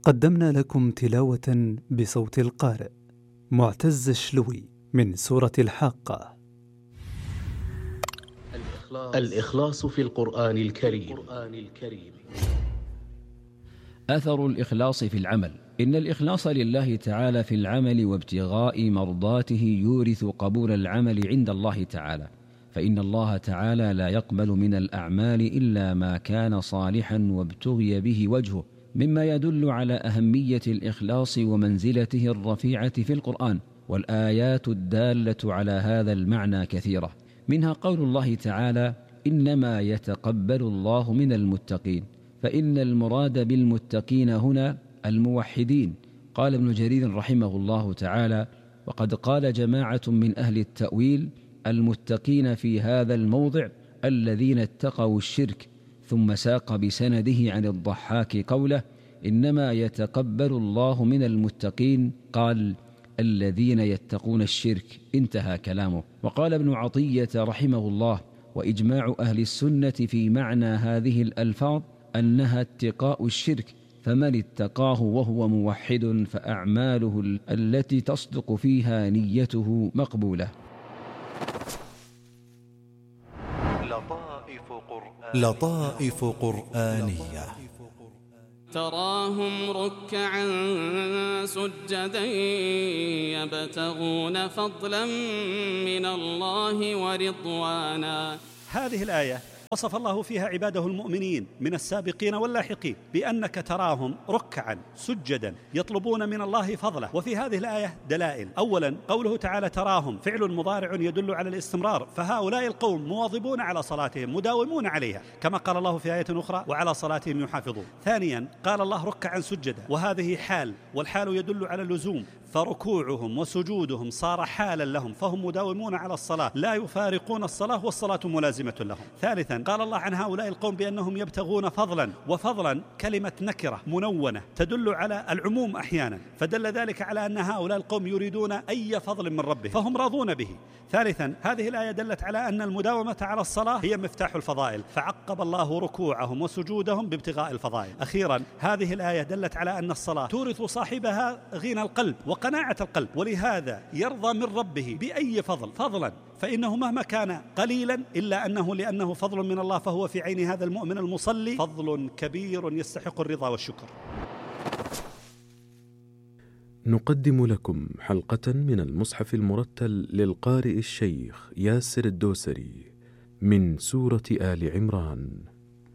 قدمنا لكم تلاوة بصوت القارئ معتز الشلوي من سورة الحاقة. الإخلاص في القرآن الكريم. أثر الإخلاص في العمل. إن الإخلاص لله تعالى في العمل وابتغاء مرضاته يورث قبول العمل عند الله تعالى، فإن الله تعالى لا يقبل من الأعمال إلا ما كان صالحا وابتغي به وجهه، مما يدل على أهمية الإخلاص ومنزلته الرفيعة في القرآن. والآيات الدالة على هذا المعنى كثيرة، منها قول الله تعالى: إنما يتقبل الله من المتقين، فإن المراد بالمتقين هنا الموحدين. قال ابن جرير رحمه الله تعالى: وقد قال جماعة من أهل التأويل: المتقين في هذا الموضع الذين اتقوا الشرك. ثم ساق بسنده عن الضحاك قوله: إنما يتقبل الله من المتقين، قال: الذين يتقون الشرك. انتهى كلامه. وقال ابن عطية رحمه الله: وإجماع أهل السنة في معنى هذه الألفاظ أنها اتقاء الشرك، فمن اتقاه وهو موحد فأعماله التي تصدق فيها نيته مقبولة. لطائف قرآنية. تراهم ركعا سجدا يبتغون فضلا من الله ورضوانا. هذه الآية وصف الله فيها عباده المؤمنين من السابقين واللاحقين بأنك تراهم ركعا سجدا يطلبون من الله فضله. وفي هذه الآية دلائل. أولا قوله تعالى تراهم فعل مضارع يدل على الاستمرار، فهؤلاء القوم مواظبون على صلاتهم مداومون عليها، كما قال الله في آية أخرى: وعلى صلاتهم يحافظون. ثانيا قال الله ركعا سجدا، وهذه حال، والحال يدل على اللزوم، فركوعهم وسجودهم صار حالا لهم، فهم مداومون على الصلاة لا يفارقون الصلاة والصلاة ملازمة لهم. ثالثا قال الله عن هؤلاء القوم بأنهم يبتغون فضلا، وفضلا كلمة نكرة منونة تدل على العموم أحيانا، فدل ذلك على أن هؤلاء القوم يريدون أي فضل من ربهم فهم راضون به. ثالثا هذه الآية دلت على أن المداومة على الصلاة هي مفتاح الفضائل، فعقب الله ركوعهم وسجودهم بابتغاء الفضائل. أخيرا هذه الآية دلت على أن الصلاة تورث صاحبها غنى القلب وقناعة القلب، ولهذا يرضى من ربه بأي فضلا، فإنه مهما كان قليلا إلا أنه لأنه فضل من الله فهو في عين هذا المؤمن المصلي فضل كبير يستحق الرضا والشكر. نقدم لكم حلقة من المصحف المرتل للقارئ الشيخ ياسر الدوسري من سورة آل عمران.